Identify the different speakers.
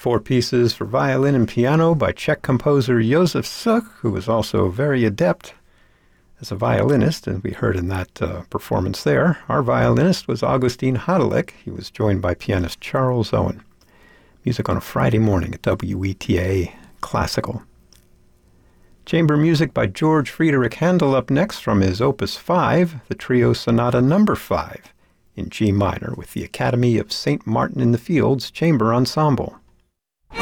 Speaker 1: Four pieces for violin and piano by Czech composer Josef Suk, who was also very adept as a violinist, and we heard in that performance there. Our violinist was Augustin Hadelich. He was joined by pianist Charles Owen. Music on a Friday morning at WETA Classical. Chamber music by George Friedrich Handel up next from his Opus 5, the Trio Sonata No. 5, in G minor with the Academy of St. Martin in the Fields Chamber Ensemble.